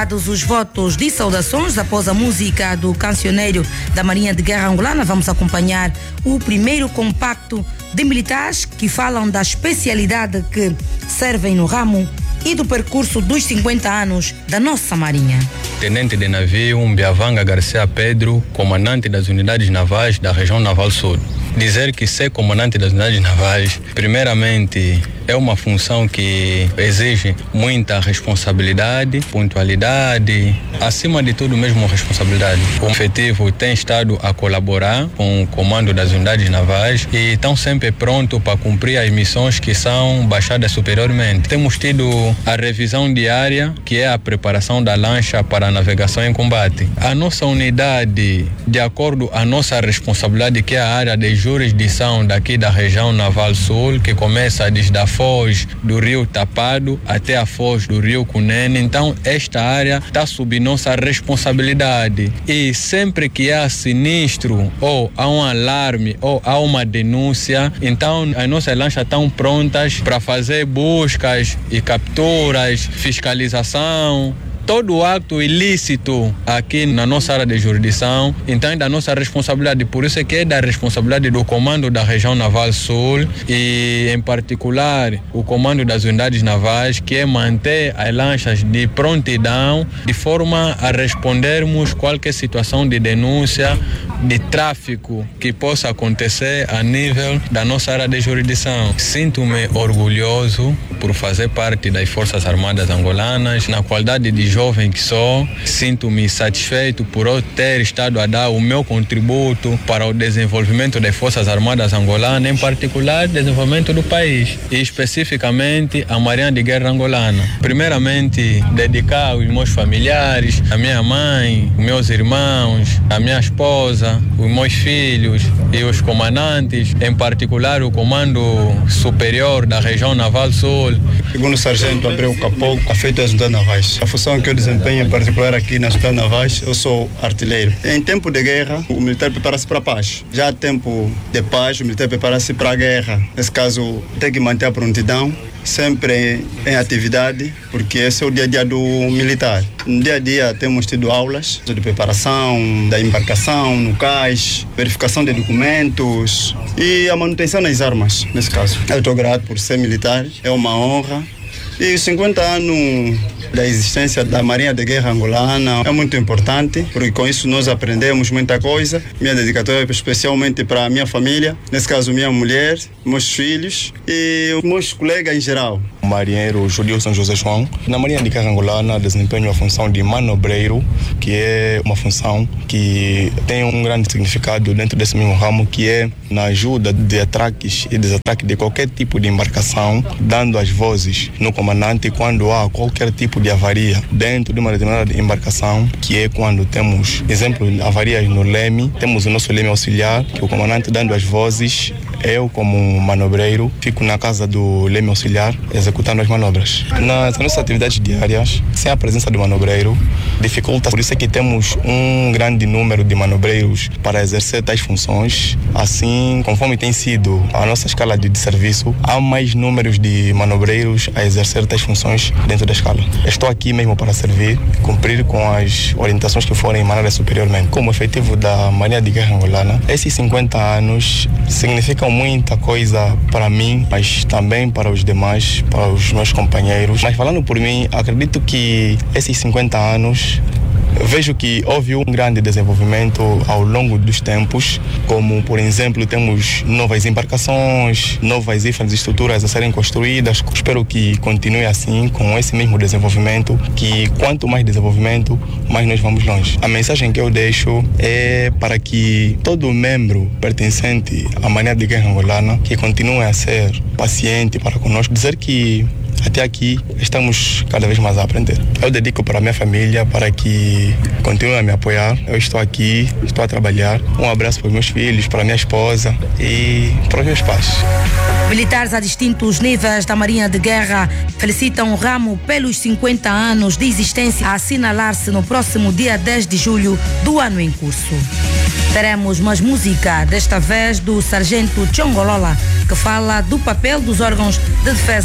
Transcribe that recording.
Dados os votos de saudações após a música do cancioneiro da Marinha de Guerra Angolana, vamos acompanhar o primeiro compacto de militares que falam da especialidade que servem no ramo e do percurso dos 50 anos da nossa Marinha. Tenente de navio Mbiavanga Garcia Pedro, comandante das unidades navais da região Naval Sul. Dizer que ser comandante das unidades navais, primeiramente, é uma função que exige muita responsabilidade, pontualidade, acima de tudo mesmo responsabilidade. O efetivo tem estado a colaborar com o comando das unidades navais e estão sempre prontos para cumprir as missões que são baixadas superiormente. Temos tido a revisão diária, que é a preparação da lancha para a navegação em combate. A nossa unidade, de acordo com a nossa responsabilidade, que é a área de jurisdição daqui da região Naval Sul, que começa desde a foz do rio Tapado até a foz do rio Cunene. Então, esta área está sob nossa responsabilidade. E sempre que há sinistro, ou há um alarme, ou há uma denúncia, então as nossas lanchas estão prontas para fazer buscas e capturas, fiscalização. Todo acto ilícito aqui na nossa área de jurisdição, então é da nossa responsabilidade. Por isso é que é da responsabilidade do comando da região Naval Sul e, em particular, o comando das unidades navais, que é manter as lanchas de prontidão de forma a respondermos qualquer situação de denúncia de tráfico que possa acontecer a nível da nossa área de jurisdição. Sinto-me orgulhoso por fazer parte das Forças Armadas Angolanas. Na qualidade de jovem que sou, sinto-me satisfeito por eu ter estado a dar o meu contributo para o desenvolvimento das Forças Armadas Angolanas, em particular, desenvolvimento do país e especificamente a Marinha de Guerra Angolana. Primeiramente, dedicar aos meus familiares, a minha mãe, os meus irmãos, a minha esposa, os meus filhos e os comandantes, em particular o Comando Superior da região Naval Sul. Segundo o Sargento Abreu Capô, afeito às unidades navais. A função que eu desempenho, em particular aqui nas unidades navais, eu sou artilheiro. Em tempo de guerra, o militar prepara-se para a paz. Já em tempo de paz, o militar prepara-se para a guerra. Nesse caso, tem que manter a prontidão, sempre em atividade, porque esse é o dia a dia do militar. No dia a dia temos tido aulas de preparação da embarcação no cais, verificação de documentos e a manutenção das armas, nesse caso. Eu estou grato por ser militar, é uma honra. E os 50 anos da existência da Marinha de Guerra Angolana é muito importante, porque com isso nós aprendemos muita coisa. Minha dedicatória é especialmente para a minha família, nesse caso minha mulher, meus filhos e meus colegas em geral. O marinheiro Judilson José João, na Marinha de Guerra Angolana, desempenho a função de manobreiro, que é uma função que tem um grande significado dentro desse mesmo ramo, que é na ajuda de atraques e desatraques de qualquer tipo de embarcação, dando as vozes no comandante quando há qualquer tipo de avaria dentro de uma determinada embarcação, que é quando temos, exemplo, avarias no leme, temos o nosso leme auxiliar, que o comandante dando as vozes, eu como manobreiro fico na casa do leme auxiliar executando as manobras. Nas nossas atividades diárias, sem a presença do manobreiro, dificulta. Por isso é que temos um grande número de manobreiros para exercer tais funções. Assim, conforme tem sido a nossa escala de serviço, há mais números de manobreiros a exercer tais funções dentro da escala. Estou aqui mesmo para servir, cumprir com as orientações que forem emanadas superiormente. Como efetivo da Marinha de Guerra Angolana, esses 50 anos significam muita coisa para mim, mas também para os demais, para os meus companheiros. Mas falando por mim, acredito que esses 50 anos vejo que houve um grande desenvolvimento ao longo dos tempos, como, por exemplo, temos novas embarcações, novas infraestruturas a serem construídas. Espero que continue assim, com esse mesmo desenvolvimento, que quanto mais desenvolvimento, mais nós vamos longe. A mensagem que eu deixo é para que todo membro pertencente à Marinha de Guerra Angolana, que continue a ser paciente para conosco, dizer que até aqui estamos cada vez mais a aprender. Eu dedico para a minha família, para que continue a me apoiar. Eu estou aqui, estou a trabalhar. Um abraço para os meus filhos, para a minha esposa e para os meus pais. Militares a distintos níveis da Marinha de Guerra felicitam o ramo pelos 50 anos de existência a assinalar-se no próximo dia 10 de julho do ano em curso. Teremos mais música, desta vez do Sargento Chongolola, que fala do papel dos órgãos de defesa